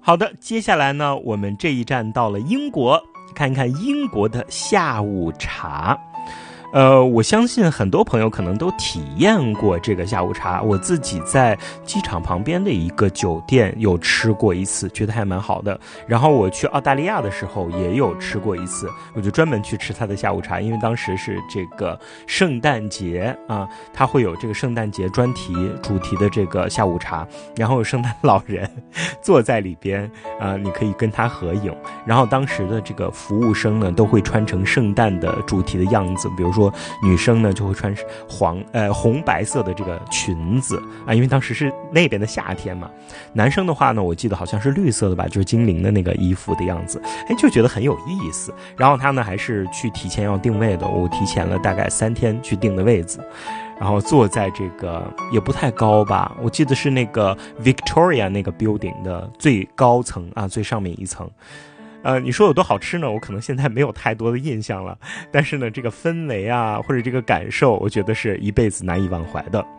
好的，接下来呢，我们这一站到了英国，看一看英国的下午茶。我相信很多朋友可能都体验过这个下午茶，我自己在机场旁边的一个酒店有吃过一次，觉得还蛮好的。然后我去澳大利亚的时候也有吃过一次，我就专门去吃它的下午茶，因为当时是这个圣诞节啊，它会有这个圣诞节主题的这个下午茶，然后有圣诞老人坐在里边你可以跟他合影。然后当时的这个服务生呢，都会穿成圣诞的主题的样子，比如说女生呢就会穿红白色的这个裙子啊，因为当时是那边的夏天嘛。男生的话呢，我记得好像是绿色的吧，就是精灵的那个衣服的样子，就觉得很有意思。然后他呢还是去提前要定位的，我提前了大概3天去定的位子。然后坐在这个也不太高吧，我记得是那个 Victoria 那个 building 的最高层啊，最上面一层。你说有多好吃呢？我可能现在没有太多的印象了，但是呢，这个氛围啊，或者这个感受，我觉得是一辈子难以忘怀的。